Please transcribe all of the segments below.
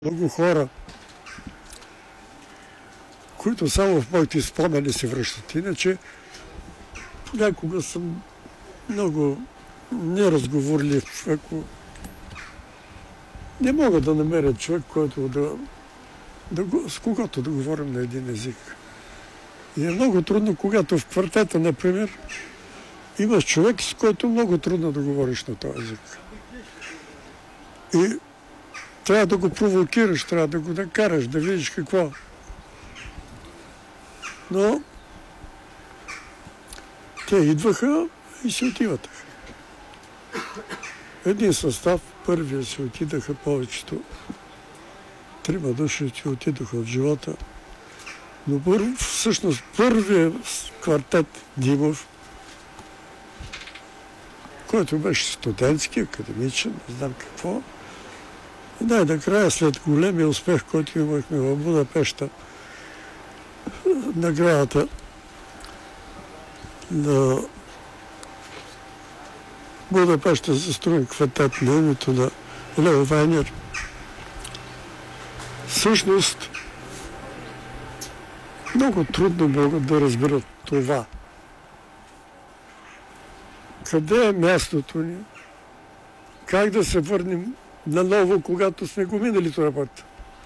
Много хора, които само в моите спомени се връщат. Иначе понякога съм много неразговорлив. Ако не мога да намеря човек, който с когото да говорим на един език. И е много трудно, когато в квартета, например, имаш човек, с който е много трудно да говориш на този език. И трябва да го провокираш, трябва да го накараш, да видиш какво. Но те идваха и си отиваха. Един състав, първия си отидаха повечето. 3 души си отидоха от живота. Но всъщност първият квартет Димов, който беше студентски, академичен, не знам какво. И най-накрая, след големия успех, който имахме в Будапеща, наградата на Будапеща за струен квартет на името на Лео Вайнер. Всъщност, много трудно могат да разберат това. Къде е мястото ни? Как да се върнем наново, когато сме го минали този път?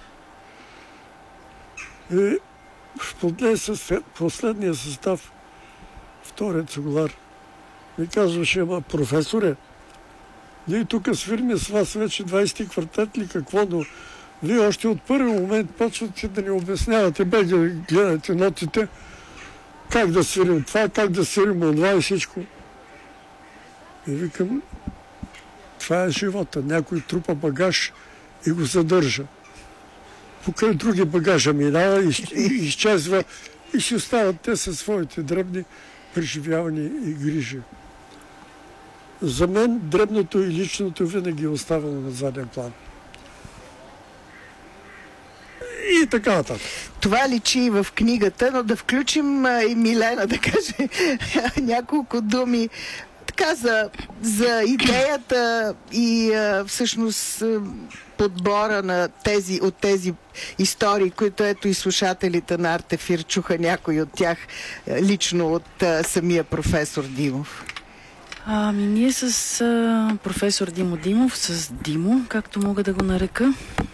И в последния състав, вторият цигулар, ми казваше: ама професоре, ние тук свирим с вас вече 20-ти квартет ли какво, но вие още от първи момент почвате да ни обяснявате, без да гледате нотите, как да свирим това, как да свирим онова и всичко. И викам, това е живота. Някой трупа багаж и го задържа. Покрай други багажа минава и изчезва и ще остават те със своите дребни преживявания и грижи. За мен дребното и личното винаги е оставено на заден план. И така нататък. Това личи и в книгата, но да включим и Милена да каже няколко думи така за идеята и всъщност подбора на от тези истории, които ето и слушателите на Артефир чуха някои от тях лично от самия професор Димов. Ние с професор Димо Димов, с Димо, както мога да го нарека.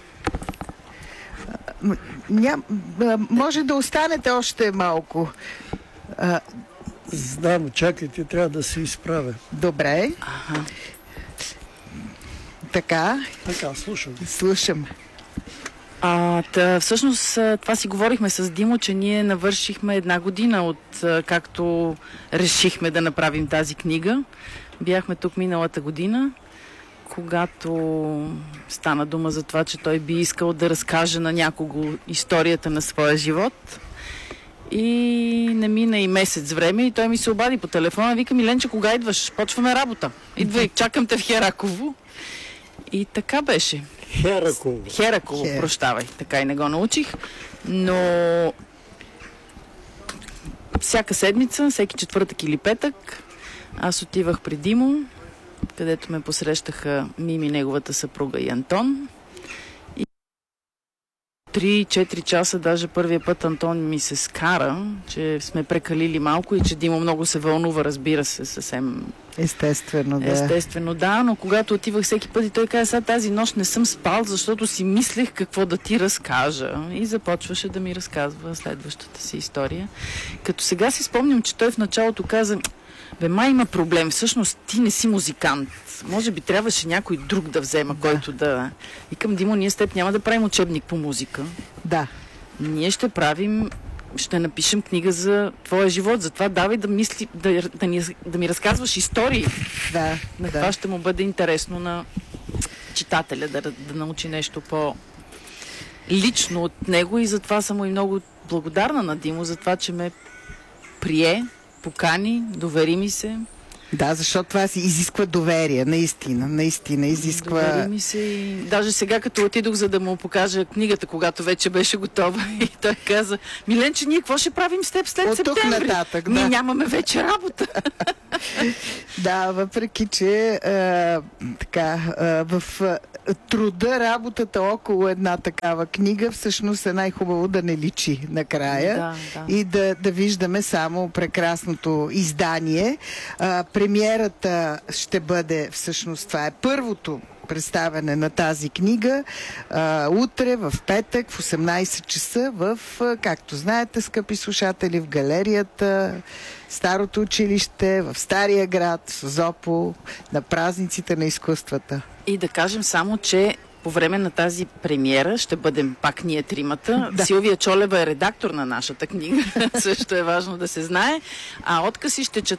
Може да останете още малко. Знам, чакайте, трябва да се изправя. Добре. Ага. Така, слушам. Слушам. Всъщност това си говорихме с Димо, че ние навършихме 1 година от както решихме да направим тази книга. Бяхме тук миналата година, когато стана дума за това, че той би искал да разкаже на някого историята на своя живот. И не мина и месец време и той ми се обади по телефона. Вика: Миленче, кога идваш? Почваме работа. Идвай, чакам те в Хераково. И така беше. Хераково, прощавай. Така и не го научих. Но всяка седмица, всеки четвъртък или петък, аз отивах при Димо, където ме посрещаха Мими, неговата съпруга, и Антон. 3-4 часа, даже първия път Антон ми се скара, че сме прекалили малко и че Димо много се вълнува, разбира се, съвсем естествено, да, но когато отивах всеки път и той каза: сега тази нощ не съм спал, защото си мислех какво да ти разкажа. И започваше да ми разказва следващата си история. Като сега си спомням, че той в началото каза: май има проблем, всъщност ти не си музикант. Може би трябваше някой друг да взема, който да... И към Димо, ние с теб няма да правим учебник по музика. Да. Ние ще напишем книга за твоя живот, затова давай да ми разказваш истории. Да. Това ще му бъде интересно на читателя, да научи нещо по-лично от него, и затова съм му и много благодарна на Димо, за това, че ме прие, покани, довери ми се. Да, защото това си изисква доверие, наистина изисква... Довери ми се и... Даже сега, като отидох, за да му покажа книгата, когато вече беше готова, и той каза: Миленче, ние какво ще правим с теб след От тук септември? нататък, Ние да. нямаме вече работа. Да, въпреки че в труда, работата около една такава книга, всъщност е най-хубаво да не личи накрая Да. и да виждаме само прекрасното издание. Премиерата ще бъде, всъщност това е първото представяне на тази книга утре, в петък, в 18 часа, както знаете, скъпи слушатели, в галерията Старото училище, в Стария град, в Созопол, на празниците на изкуствата. И да кажем само, че по време на тази премиера ще бъдем пак ние тримата. Да. Силвия Чолева е редактор на нашата книга, също е важно да се знае. А откъси ще чета